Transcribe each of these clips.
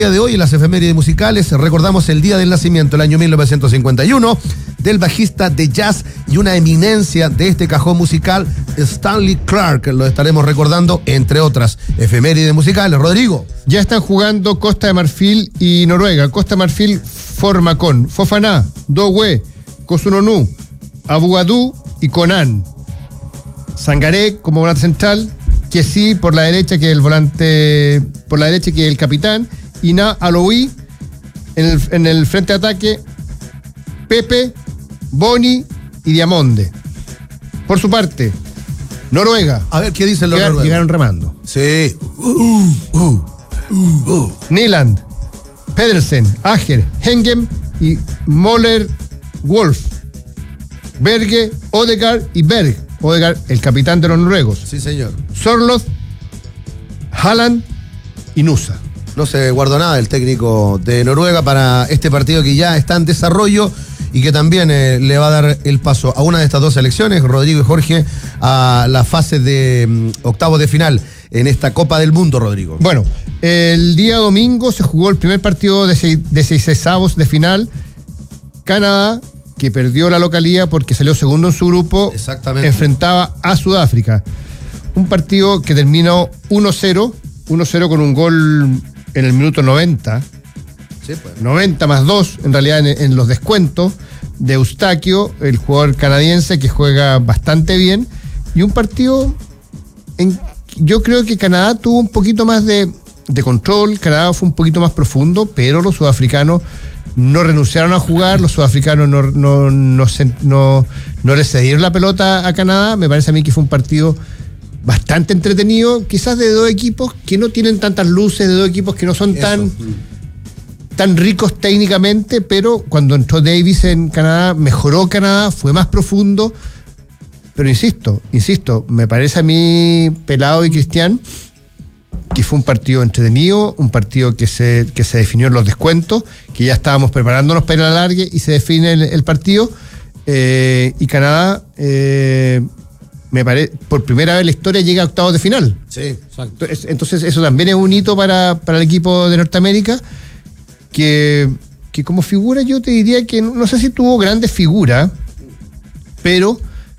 De hoy en las efemérides musicales recordamos el día del nacimiento, el año 1951, del bajista de jazz y una eminencia de este cajón musical, Stanley Clarke. Lo estaremos recordando, entre otras efemérides musicales. Rodrigo. Ya están jugando Costa de Marfil y Noruega. Costa de Marfil forma con Fofana, Dowe, Kosunonu, Abugadou y Conan. Sangaré como volante central, Kessi por la derecha, que es el volante por la derecha, que es el capitán, y Na Aloui en el frente de ataque, Pepe, Boni y Diamonde. Por su parte, Noruega. A ver, ¿qué dicen los noruegos? Llegaron remando. Sí. Nyland, Pedersen, Ager, Hengem y Moller Wolf. Berge, Odegaard y Berg. Odegaard, el capitán de los noruegos. Sí, señor. Sorloth, Haaland y Nusa. No se guardó nada el técnico de Noruega para este partido que ya está en desarrollo y que también le va a dar el paso a una de estas dos selecciones, Rodrigo y Jorge, a la fase de octavos de final en esta Copa del Mundo, Rodrigo. Bueno, el día domingo se jugó el primer partido de 16avos de final. Canadá, que perdió la localía porque salió segundo en su grupo, enfrentaba a Sudáfrica. Un partido que terminó 1-0 con un gol en el minuto 90. Sí, pues. 90 más 2, en realidad en los descuentos, de Eustaquio, el jugador canadiense que juega bastante bien. Y un partido yo creo que Canadá tuvo un poquito más de control, Canadá fue un poquito más profundo, pero los sudafricanos no renunciaron a jugar, los sudafricanos no le cedieron la pelota a Canadá. Me parece a mí que fue un partido bastante entretenido, quizás de dos equipos que no tienen tantas luces, de dos equipos que no son tan ricos técnicamente, pero cuando entró Davis en Canadá, mejoró Canadá, fue más profundo. Pero insisto, me parece a mí, Pelado y Cristian, que fue un partido entretenido, un partido que se definió en los descuentos, que ya estábamos preparándonos para el alargue y se define el partido, y Canadá, me parece, por primera vez en la historia llega a octavos de final. Sí, exacto. Entonces eso también es un hito para el equipo de Norteamérica, que como figura yo te diría que no sé si tuvo grandes figuras, pero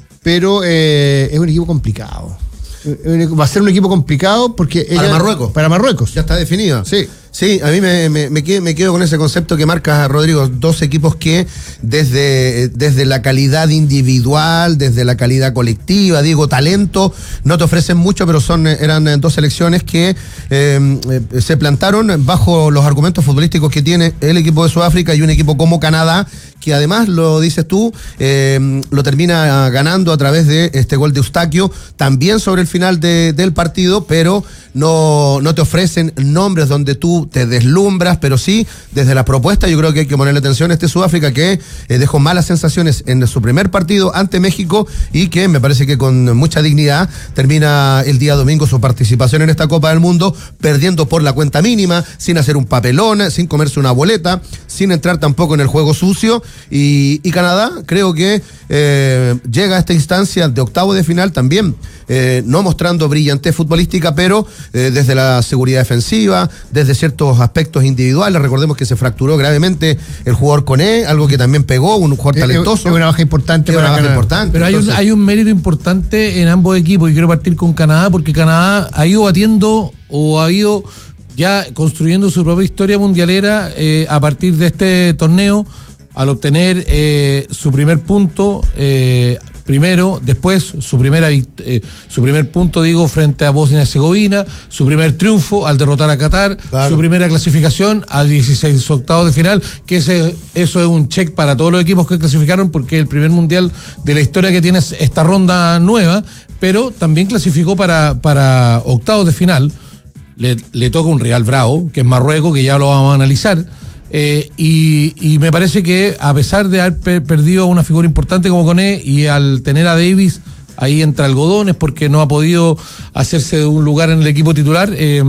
es un equipo complicado. Va a ser un equipo complicado porque para Marruecos. Ya está definido. Sí, a mí me quedo con ese concepto que marca, Rodrigo, dos equipos que desde la calidad individual, desde la calidad colectiva, digo, talento, no te ofrecen mucho, pero eran dos selecciones que se plantaron bajo los argumentos futbolísticos que tiene el equipo de Sudáfrica y un equipo como Canadá, que además, lo dices tú, lo termina ganando a través de este gol de Eustaquio, también sobre el final del partido, pero no te ofrecen nombres donde tú te deslumbras, pero sí, desde la propuesta yo creo que hay que ponerle atención a este Sudáfrica que dejó malas sensaciones en su primer partido ante México y que me parece que con mucha dignidad termina el día domingo su participación en esta Copa del Mundo, perdiendo por la cuenta mínima, sin hacer un papelón, sin comerse una boleta, sin entrar tampoco en el juego sucio, y Canadá creo que llega a esta instancia de octavo de final también, no mostrando brillantez futbolística, pero desde la seguridad defensiva, desde ciertos aspectos individuales. Recordemos que se fracturó gravemente el jugador Koné, algo que también pegó, un jugador talentoso. Es una baja importante para Canadá. Pero hay un mérito importante en ambos equipos, y quiero partir con Canadá, porque Canadá ha ido batiendo o ha ido ya construyendo su propia historia mundialera a partir de este torneo, al obtener su primer punto primero, después su primer punto, frente a Bosnia y Herzegovina, su primer triunfo al derrotar a Qatar, claro, su primera clasificación al 16 octavos de final, que eso es un check para todos los equipos que clasificaron, porque es el primer mundial de la historia que tiene esta ronda nueva, pero también clasificó para octavos de final. Le toca un rival bravo, que es Marruecos, que ya lo vamos a analizar. Y me parece que a pesar de haber perdido a una figura importante como Koné, y al tener a Davis ahí entre algodones porque no ha podido hacerse de un lugar en el equipo titular,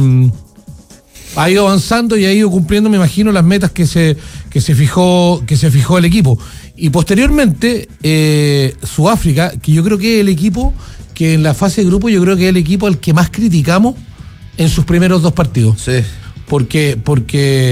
ha ido avanzando y ha ido cumpliendo, me imagino, las metas que se fijó el equipo. Y posteriormente Sudáfrica, que yo creo que es el equipo que en la fase de grupo, yo creo que es el equipo al que más criticamos en sus primeros dos partidos. Sí. porque